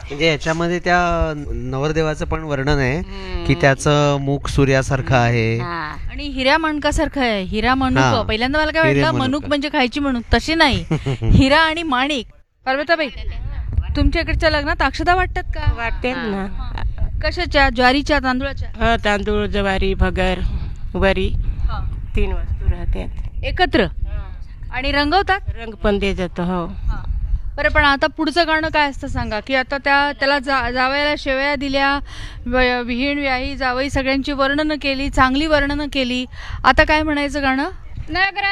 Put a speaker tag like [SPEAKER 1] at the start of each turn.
[SPEAKER 1] म्हणजे याच्यामध्ये त्या नवरदेवाचं पण वर्णन आहे की त्याचं मुख सूर्यासारखं आहे
[SPEAKER 2] आणि हिरा मणकासारखं आहे. हिरा मणूक.
[SPEAKER 1] हा.
[SPEAKER 2] पहिल्यांदा मला काय
[SPEAKER 1] हिरे
[SPEAKER 2] वाटलं
[SPEAKER 1] मनुक.
[SPEAKER 2] मणूक म्हणजे खायची म्हणून, तशी नाही. हिरा आणि माणिक. पार्वताबाई, तुमच्या इकडच्या लग्नात अक्षता वाटतात का?
[SPEAKER 3] वाटते ना.
[SPEAKER 2] कशाच्या? ज्वारीच्या, तांदूळाच्या?
[SPEAKER 3] हा, तांदूळ, ज्वारी, भगर, वरी 3 वस्तू राहतात.
[SPEAKER 2] एकत्र आणि रंगवतात.
[SPEAKER 3] रंग पण दे जातो. हो.
[SPEAKER 2] बरं, पण आता पुढचं गाणं काय असतं सांगा? की आता त्याला जावयाला शेवया दिल्या, विहीण व्याही जावई, सगळ्यांची वर्णनं केली, चांगली वर्णनं केली. आता काय म्हणायचं गाणं?
[SPEAKER 4] नगरा